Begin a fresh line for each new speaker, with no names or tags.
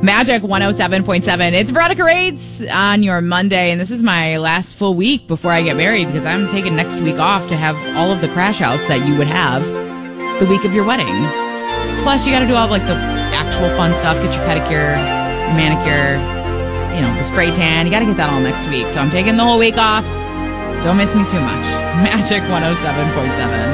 Magic 107.7. It's Veronica Rates on your Monday, and this is my last full week before I get married because I'm taking next week off to have all of the crash outs that you would have the week of your wedding. Plus, you got to do all like the actual fun stuff, get your pedicure, your manicure, the spray tan. You got to get that all next week. So I'm taking the whole week off. Don't miss me too much. Magic 107.7.